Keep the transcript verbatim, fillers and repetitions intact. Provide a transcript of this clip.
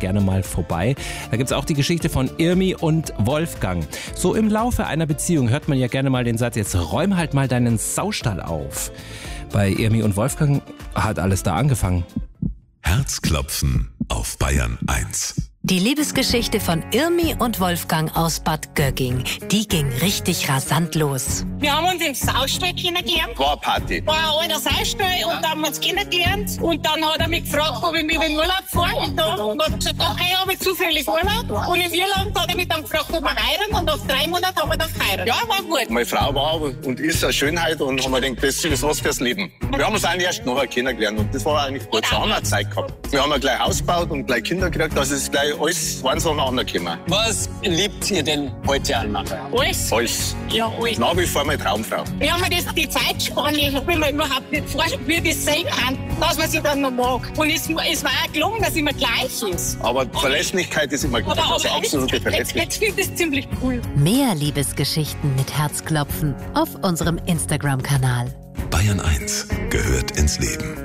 gerne mal vorbei. Da gibt's auch die Geschichte von Irmi und Wolfgang. So im Laufe einer Beziehung hört man ja gerne mal den Satz, jetzt räum halt mal deinen Saustall auf. Bei Irmi und Wolfgang hat alles da angefangen. Herzklopfen auf Bayern eins. Die Liebesgeschichte von Irmi und Wolfgang aus Bad Gögging, die ging richtig rasant los. Wir haben uns im Saustall kennengelernt. War eine Party. War ein alter Saustall und da haben wir uns kennengelernt. Und dann hat er mich gefragt, ob ich mich in den Urlaub fahre. Und dann und hat gesagt, okay, habe ich zufällig Urlaub. Und im Urlaub hat er mich dann gefragt, ob wir heiraten. Und nach drei Monaten haben wir dann geheiratet. Ja, war gut. Meine Frau war und ist eine Schönheit und haben wir gedacht, das ist was fürs Leben. Wir haben uns eigentlich erst nachher kennengelernt und das war eigentlich gut. Wir haben eine Zeit gehabt. Wir haben gleich Haus gebaut und gleich Kinder gekriegt, dass es gleich alles eins aneinander gekommen. Was liebt ihr denn heute an Mama? Alles. Alles. Ja, alles. Nach wie vor meine Traumfrau. Wir haben mir das, die Zeitspanne, ich will mir überhaupt nicht vorstellen, wie das sein kann, dass man sich dann noch mag. Und es, es war auch gelungen, dass es immer gleich ist. Aber die Verlässlichkeit ist immer gut. Aber Also absolute jetzt, jetzt, jetzt finde ich das ziemlich cool. Mehr Liebesgeschichten mit Herzklopfen auf unserem Instagram-Kanal. Bayern eins gehört ins Leben.